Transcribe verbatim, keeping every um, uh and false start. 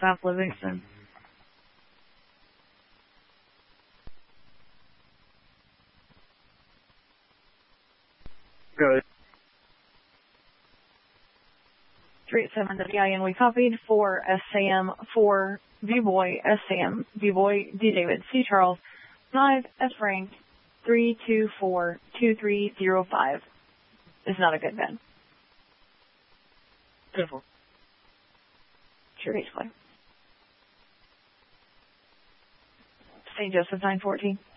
South Livingston. Good. three eight seven W I N, we copied. four S A M, four V-Boy, S A M, V-Boy, D David, C Charles, five S Frank, three two four two three zero five. Is not a good bed. Beautiful. Sure, basically. Saint Joseph nine fourteen.